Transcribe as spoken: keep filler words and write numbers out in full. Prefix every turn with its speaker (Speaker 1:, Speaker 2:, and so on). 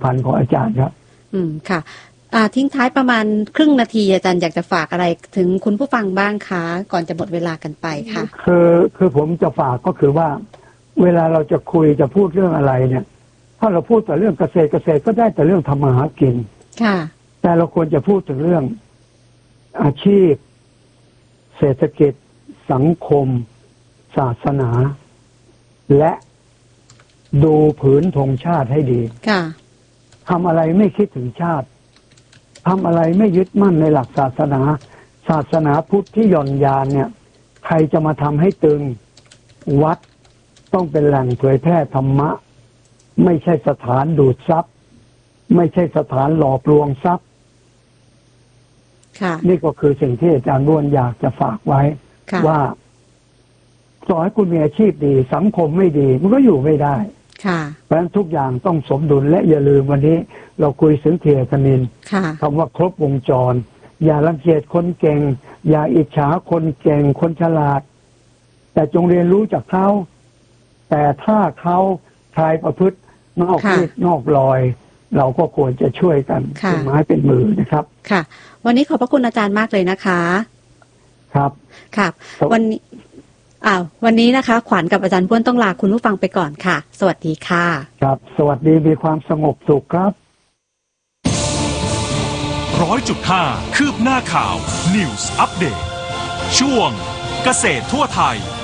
Speaker 1: ภัณฑ์ของอาจารย์ครับ
Speaker 2: อืมค่ะอ่าทิ้งท้ายประมาณครึ่งนาทีอาจารย์อยากจะฝากอะไรถึงคุณผู้ฟังบ้างคะก่อนจะหมดเวลากันไปค่ะ
Speaker 1: คือคือผมจะฝากก็คือว่าเวลาเราจะคุยจะพูดเรื่องอะไรเนี่ยถ้าเราพูดแต่เรื่องเกษตรเกษตรก็ได้แต่เรื่องทำมาหากิน
Speaker 2: ค่ะ
Speaker 1: แต่เราควรจะพูดถึงเรื่องอาชีพเศรษฐกิจสังคมศาสนาและดูผืนธงชาติให้ดี
Speaker 2: ค่ะ
Speaker 1: ทำอะไรไม่คิดถึงชาติทำอะไรไม่ยึดมั่นในหลักศาสนาศาสนาพุทธที่หย่อนยานเนี่ยใครจะมาทำให้ตึงวัดต้องเป็นแหล่งเผยแพร่ธรรมะไม่ใช่สถานดูดทรัพย์ไม่ใช่สถานหลอกลวงทรัพย์นี่ก็คือสิ่งที่อาจารย์บ้วนอยากจะฝากไว้ว่าต่อให้คุณมีอาชีพดีสังคมไม่ดีมันก็อยู่ไม่ได้เพราะฉะนั้นทุกอย่างต้องสมดุลและอย่าลืมวันนี้เราคุยถึงเทียคณินคำว่าครบวงจรอย่ารังเกียจคนเก่งอย่าอิจฉาคนเก่งคนฉลาดแต่จงเรียนรู้จากเขาแต่ถ้าเขาทายประพฤตินอกรีดนอกรอยเราก็ควรจะช่วยกันเป็นไม้เป็นมือนะครับ
Speaker 2: ค่ะวันนี้ขอบพระคุณอาจารย์มากเลยนะคะ
Speaker 1: ครับ
Speaker 2: ครับวันนี้อ้าววันนี้นะคะขวัญกับอาจารย์บ้วนต้องลาคุณผู้ฟังไปก่อนค่ะสวัสดีค่ะ
Speaker 1: ครับสวัสดีมีความสงบสุขครับ
Speaker 3: ร้อยจุดห้าคืบหน้าข่าว News Update ช่วงเกษตรทั่วไทย